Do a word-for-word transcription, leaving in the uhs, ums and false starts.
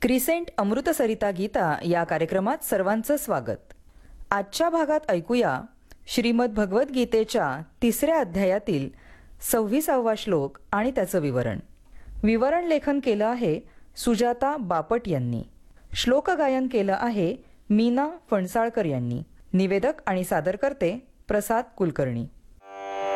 Crescent अमृतसरिता Gita या कार्यक्रमात सर्वांचं स्वागत। आजच्या भागात ऐकूया श्रीमद भगवद्गीतेच्या तिसऱ्या अध्यायातील सव्वीसावा श्लोक आणि त्याचं विवरण। विवरण लेखन केलं आहे सुजाता बापट यांनी। श्लोक गायन केलं आहे मीना फणसाळकर यांनी। निवेदक आणि सादरकर्ते प्रसाद कुलकर्णी।